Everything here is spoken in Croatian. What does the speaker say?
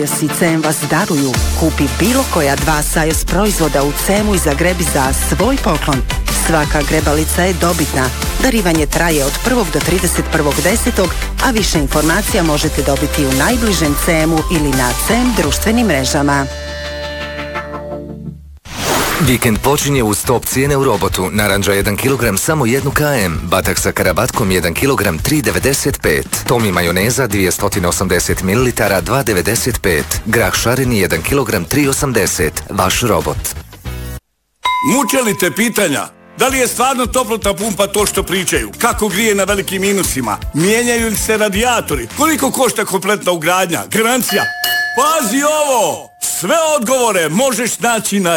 i CEM vas daruju. Kupi bilo koja 2 Sajos proizvoda u CEM-u i zagrebi za svoj poklon. Svaka grebalica je dobitna. Darivanje traje od 1. do 31.10., a više informacija možete dobiti u najbližem CEM-u ili na CEM društvenim mrežama. Vikend počinje uz top cijene u Robotu. Naranđa 1 kg samo 1 km, batak sa karabatkom 1 kg 3,95, tomi majoneza 280 ml 2,95, grah šareni 1 kg 3,80. Vaš Robot. Muče li te pitanja? Da li je stvarno toplotna pumpa to što pričaju? Kako grije na velikim minusima? Mijenjaju li se radijatori? Koliko košta kompletna ugradnja? Garancija? Pazi ovo! Sve odgovore možeš naći na